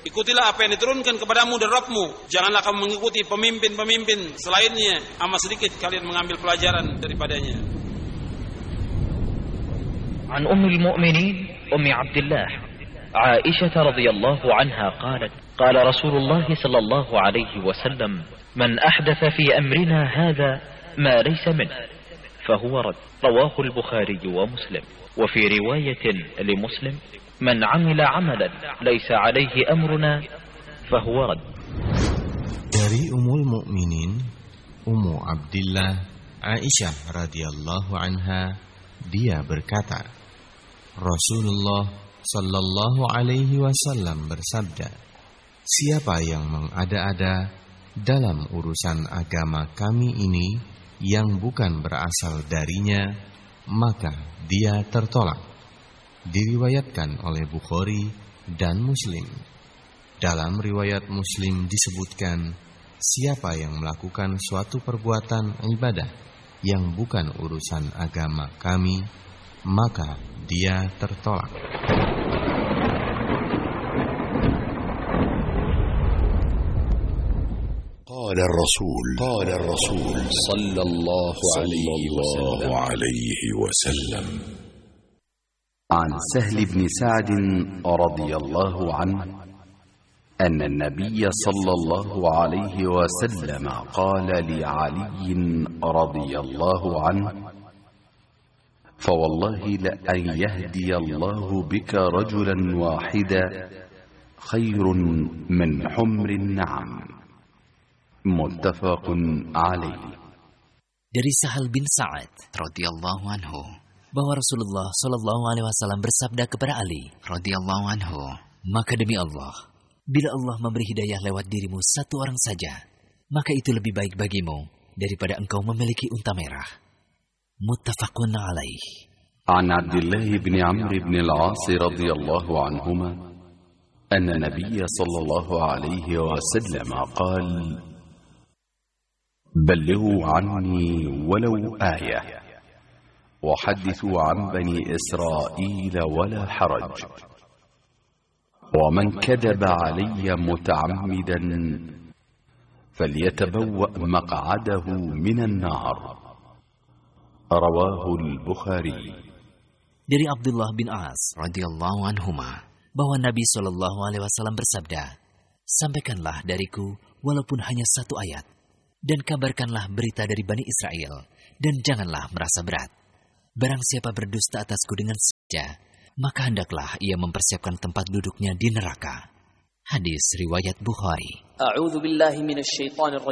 Ikutilah apa yang diturunkan kepadamu dari Rabbmu. Janganlah kamu mengikuti pemimpin-pemimpin selainnya. Amat sedikit kalian mengambil pelajaran daripadanya. An Ummul Mu'minin Ummi Abdullah Aisyah radhiyallahu anha qalat qala Rasulullah sallallahu alaihi wasallam man ahdatha fi amrina hadha ma laysa min fahuwa rad. Rawahu al-Bukhari wa Muslim. Wa fi riwayatin li Muslim man 'amila 'amalan laysa 'alayhi amruna fahuwa rad. Dari Ummul Mukminin Ummu Abdillah Aisyah radhiyallahu anha, dia berkata, Rasulullah sallallahu alaihi wasallam bersabda, siapa yang mengada-ada dalam urusan agama kami ini yang bukan berasal darinya, maka dia tertolak. Diriwayatkan oleh Bukhari dan Muslim. Dalam riwayat Muslim disebutkan, siapa yang melakukan suatu perbuatan ibadah yang bukan urusan agama kami, maka dia tertolak. قال الرسول صلى الله عليه وسلم عن سهل بن سعد رضي الله عنه أن النبي صلى الله عليه وسلم قال لعلي رضي الله عنه فوالله لأن يهدي الله بك رجلا واحدا خير من حمر النعم. Muttafaqun alaih. Dari Sahal bin Sa'ad radhiyallahu anhu bahwa Rasulullah sallallahu alaihi wasallam bersabda kepada Ali radhiyallahu anhu, maka demi Allah, bila Allah memberi hidayah lewat dirimu satu orang saja, maka itu lebih baik bagimu daripada engkau memiliki unta merah. Muttafaqun alaih. An Abdullah bin Amr bin al-As radhiyallahu anhuma anna Nabiy sallallahu alaihi wasallam qala بلغوا عني ولو آية وحدثوا عن بني إسرائيل ولا حرج ومن كذب علي متعمدا فليتبوأ مقعده من النار. رواه البخاري. Dari Abdullah bin As radhiyallahu anhuma bahwa Nabi sallallahu alaihi wasallam bersabda, sampaikanlah dariku walaupun hanya satu ayat, dan kabarkanlah berita dari Bani Israel, dan janganlah merasa berat. Barang siapa berdusta atasku dengan sengaja, maka hendaklah ia mempersiapkan tempat duduknya di neraka. Hadis riwayat Bukhari.